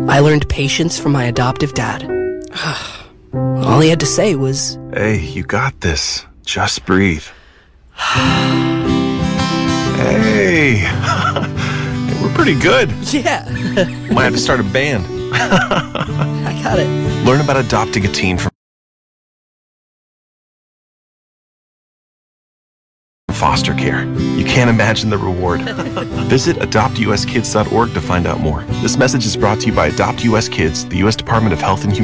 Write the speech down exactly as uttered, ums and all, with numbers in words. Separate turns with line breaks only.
I learned patience from my adoptive dad. All he had to say was,
"Hey, you got this. Just breathe." Hey, we're pretty good.
yeah,
Might have to start a band.
I got it.
Learn about adopting a teen from foster care. You can't imagine the reward. Visit adopt u s kids dot org to find out more. This message is brought to you by Adopt U S Kids, the U S Department of Health and Human